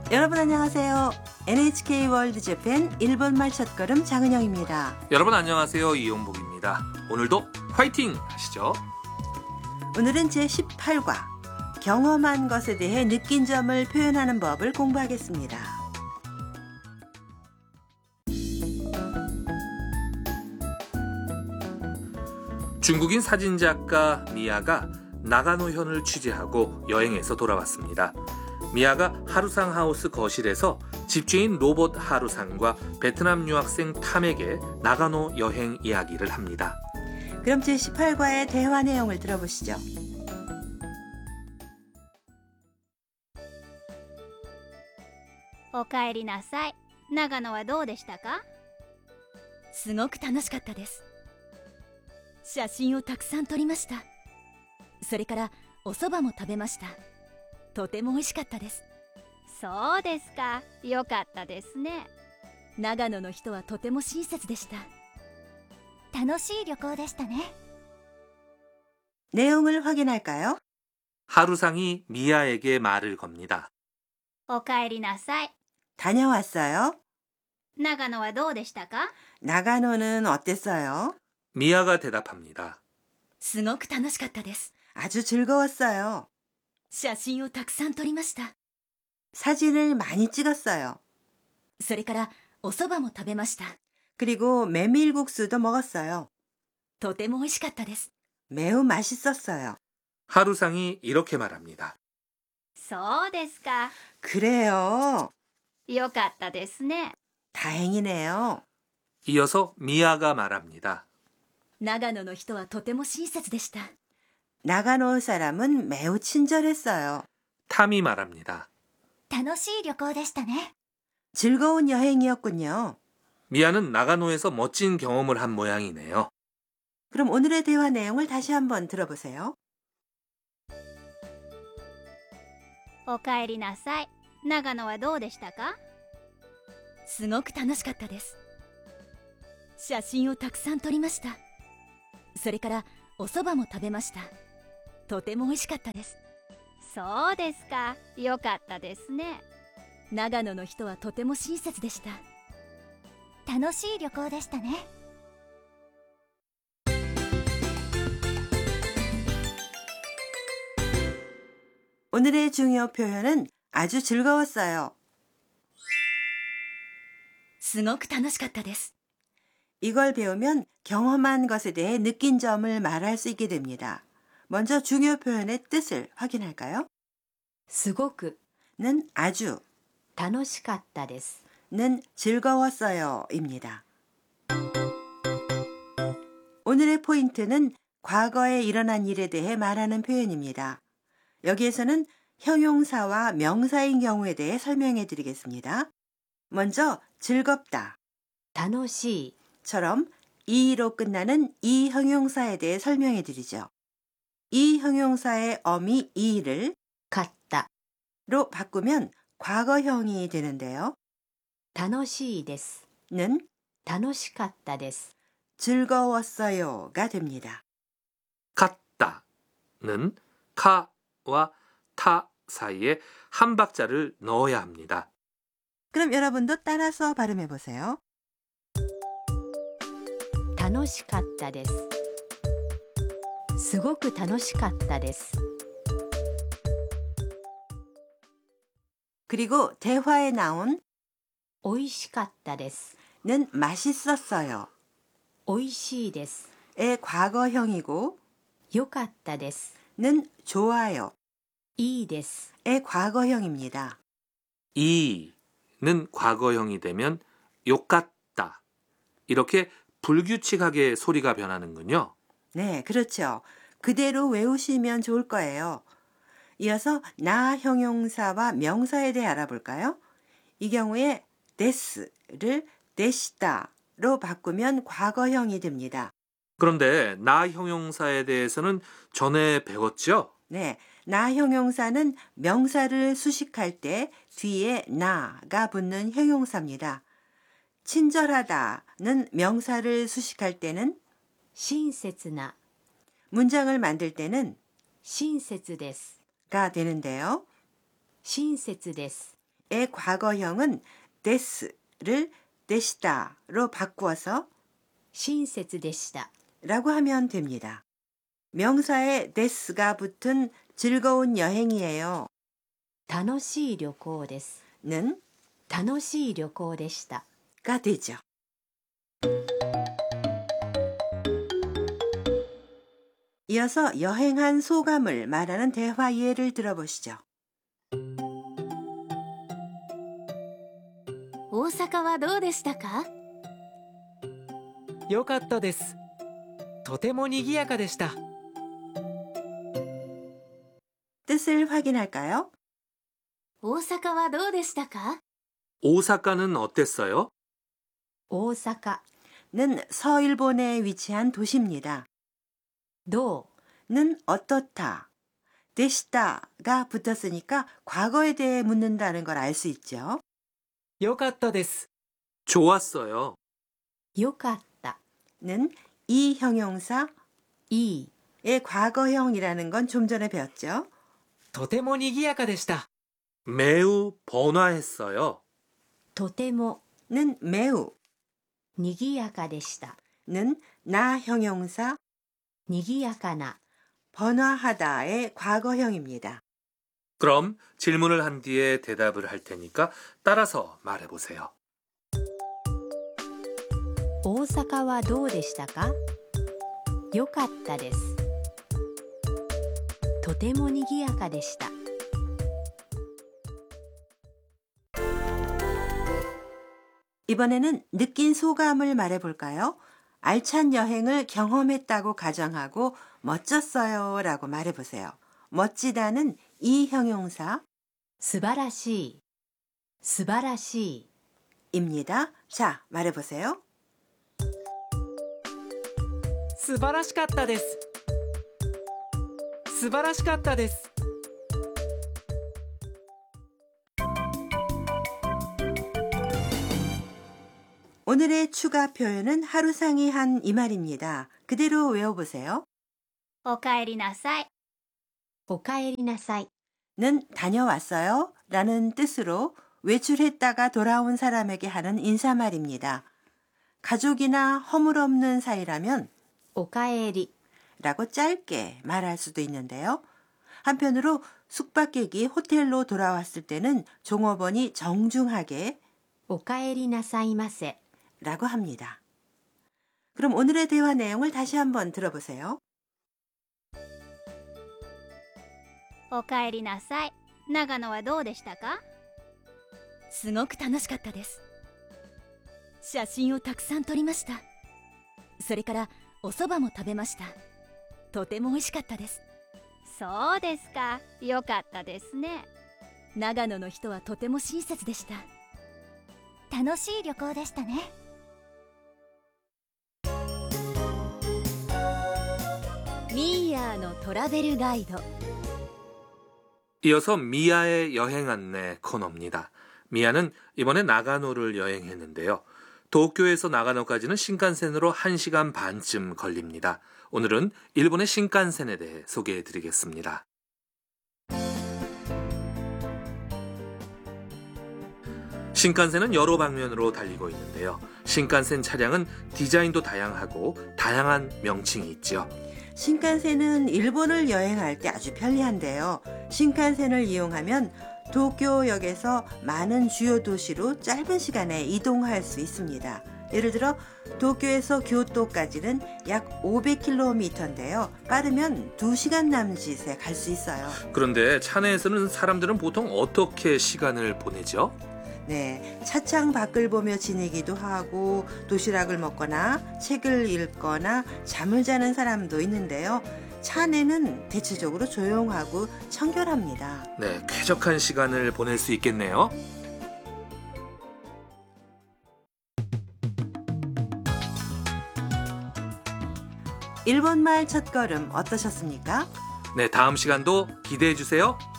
여러분 안녕하세요. NHK 월드 재팬 일본말 첫걸음 장은영입니다. 여러분 안녕하세요. 이용복입니다. 오늘도 화이팅 하시죠. 오늘은 제18과 경험한 것에 대해 느낀 점을 표현하는 법을 공부하겠습니다. 중국인 사진작가 미야가 나가노현을 취재하고 여행해서 돌아왔습니다. 미야가 하루상 하우스 거실에서 집주인 로봇 하루상과 베트남 유학생 탐에게 나가노 여행 이야기를 합니다. 그럼 제18과의 대화 내용을 들어보시죠. おかえりなさい。長野はどうでしたか？ すごく楽しかったです。写真をたくさん撮りました。それからお蕎麦も食べました。とても美味しかったです。 そうですか。よかったですね。 長野の人はとても親切でした。 楽しい旅行でしたね。 내용을 확인할까요? 하루상이 미야에게 말을 겁니다. おかえりなさい。 다녀왔어요? 長野はどうでしたか？ 나가노는 어땠어요? 미야가 대답합니다. すごく楽しかったです。 아주 즐거웠어요. 写真をたくさん撮りました。 사진을 많이 찍었어요. それからお蕎麦も食べました。 그리고 메밀국수도 먹었어요. とても美味しかったです。 매우 맛있었어요. 하루상이 이렇게 말합니다. そうですか。 그래요. よかったですね。 다행이네요. 이어서 미야가 말합니다. 長野の人はとても親切でした。 나가노 사람은 매우 친절했어요. 탐이 말합니다. 楽しい旅行でしたね。 즐거운 여행이었군요. 미야는 나가노에서 멋진 경험을 한 모양이네요. 그럼 오늘의 대화 내용을 다시 한번 들어보세요. おかえりなさい。長野はどうでしたか？ すごく楽しかったです。写真をたくさん撮りました。それからお蕎麦も食べました。とても美味しかったです。 そうですか。よかったですね。 長野の人はとても親切でした。 楽しい旅行でしたね。 오늘의 중요 표현은 아주 즐거웠어요. すごく楽しかったです。 이걸 배우면 경험한 것에 대해 느낀 점을 말할 수 있게 됩니다. 먼저 중요 표현의 뜻을 확인할까요? すごく 는 아주, 楽しかったです。 는 즐거웠어요 입니다. 오늘의 포인트는 과거에 일어난 일에 대해 말하는 표현입니다. 여기에서는 형용사와 명사인 경우에 대해 설명해 드리겠습니다. 먼저 즐겁다 楽しい 처럼 이로 끝나는 이 형용사에 대해 설명해 드리죠. 이 형용사의 어미 이를 かった 로 바꾸면 과거형이 되는데요. 楽しいです 는 楽しかったです 즐거웠어요가 됩니다. 갔다는 카와 타 사이에 한 박자를 넣어야 합니다. 그럼 여러분도 따라서 발음해 보세요. 楽しかったですすごく楽しかったです 그리고 대화에 나온 美味しかったです 는 맛있었어요 美味しいです 의 과거형이고 よかったです 는 좋아요 いいです 의 과거형입니다. 이는 과거형이 되면 욕같다 이렇게 불규칙하게 소리가 변하는군요. 네, 그렇죠. 그대로 외우시면 좋을 거예요. 이어서 나 형용사와 명사에 대해 알아볼까요? 이 경우에 데스를 데시다로 바꾸면 과거형이 됩니다. 그런데 나 형용사에 대해서는 전에 배웠죠? 네, 나 형용사는 명사를 수식할 때 뒤에 나가 붙는 형용사입니다. 친절하다는 명사를 수식할 때는 親切な 문장을 만들 때는 親切です 가 되는데요. 親切です 과거형은 데스를 데시다로 바꾸어서 親切でした 라고 하면 됩니다. 명사에 데스가 붙은 즐거운 여행이에요. 楽しい旅行です 는 楽しい旅行でした 가 되죠. 이어서 여행한 소감을 말하는 대화 예를 들어보시죠. 大阪はどうでしたか？ よかったです。とても賑やかでした。 뜻을 확인할까요? 大阪はどうでしたか？ 오사카는 어땠어요? 大阪 는 서일본에 위치한 도시입니다. どう 는 어떻다, 데시다가 붙었으니까 과거에 대해 묻는다는 걸 알 수 있죠. よかったです。 좋았어요. よかった 는 이 형용사 いい 의 과거형이라는 건 좀 전에 배웠죠. とても賑やかでした。 매우 번화했어요. とても 는 매우 にぎやかでした 는 나 형용사 にぎやかな 번화하다의 과거형입니다. 그럼 질문을 한 뒤에 대답을 할 테니까 따라서 말해보세요. 大阪はどうでしたか？よかったです。とてもにぎやかでした。 이번에는 느낀 소감을 말해볼까요? 알찬 여행을 경험했다고 가정하고 멋졌어요 라고 말해보세요. 멋지다는 이 형용사 素晴らしい素晴らしい 입니다. 자, 말해보세요. 素晴らしかったです。素晴らしかったです。 오늘의 추가 표현은 하루상이 한 이 말입니다. 그대로 외워보세요. おかえりなさい。 おかえりなさい 는 다녀왔어요 라는 뜻으로 외출했다가 돌아온 사람에게 하는 인사말입니다. 가족이나 허물없는 사이라면 おかえり 라고 짧게 말할 수도 있는데요. 한편으로 숙박객이 호텔로 돌아왔을 때는 종업원이 정중하게 おかえりなさいませ 라고 합니다. 그럼 오늘의 대화 내용을 다시 한번 들어보세요. おかえりなさい。長野はどうでしたか？ すごく楽しかったです。写真をたくさん撮りました。それからお蕎麦も食べました。とても美味しかったです。 そうですか。よかったですね。 長野の人はとても親切でした。楽しい旅行でしたね。ミーヤーのトラベルガイド。 이어서 미아의 여행 안내 코너입니다. 미아는 이번에 나가노를 여행했는데요. 도쿄에서 나가노까지는 신칸센으로 1시간 반쯤 걸립니다. 오늘은 일본의 신칸센에 대해 소개해 드리겠습니다. 신칸센은 여러 방면으로 달리고 있는데요. 신칸센 차량은 디자인도 다양하고 다양한 명칭이 있죠. 신칸센은 일본을 여행할 때 아주 편리한데요. 신칸센을 이용하면 도쿄역에서 많은 주요 도시로 짧은 시간에 이동할 수 있습니다. 예를 들어 도쿄에서 교토까지는 약 500km인데요. 빠르면 2시간 남짓에 갈 수 있어요. 그런데 차 내에서는 사람들은 보통 어떻게 시간을 보내죠? 네, 차창 밖을 보며 지내기도 하고 도시락을 먹거나 책을 읽거나 잠을 자는 사람도 있는데요. 차 안에는 대체적으로 조용하고 청결합니다. 네, 쾌적한 시간을 보낼 수 있겠네요. 일본말 첫걸음 어떠셨습니까? 네, 다음 시간도 기대해 주세요.